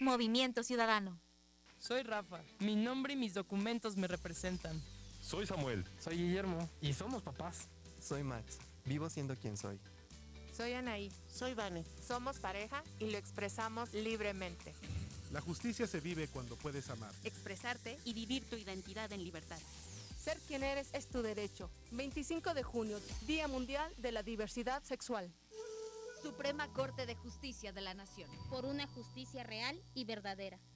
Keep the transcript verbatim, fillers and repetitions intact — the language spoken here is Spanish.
Movimiento Ciudadano. Soy Rafa. Mi nombre y mis documentos me representan. Soy Samuel. Soy Guillermo. Y somos papás. Soy Max. Vivo siendo quien soy. Soy Anaí. Soy Vane. Somos pareja y lo expresamos libremente. La justicia se vive cuando puedes amar. Expresarte y vivir tu identidad en libertad. Ser quien eres es tu derecho. veinticinco de junio, Día Mundial de la Diversidad Sexual. Suprema Corte de Justicia de la Nación. Por una justicia real y verdadera.